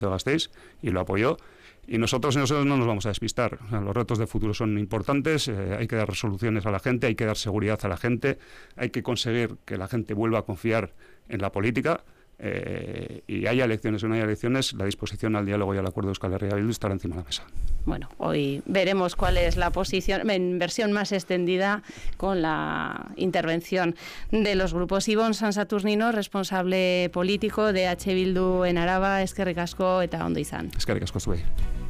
de Gasteiz y lo apoyó. Y nosotros no nos vamos a despistar. O sea, los retos de futuro son importantes, hay que dar resoluciones a la gente, hay que dar seguridad a la gente, hay que conseguir que la gente vuelva a confiar en la política. Y haya elecciones o no haya elecciones, la disposición al diálogo y al acuerdo de Euskal Herria Bildu estará encima de la mesa. Bueno, hoy veremos cuál es la posición en versión más extendida con la intervención de los grupos. Ibon Sansaturnino, responsable político de H. Bildu en Araba, eskerrik asko eta ondo izan. Eskerrik asko zuei.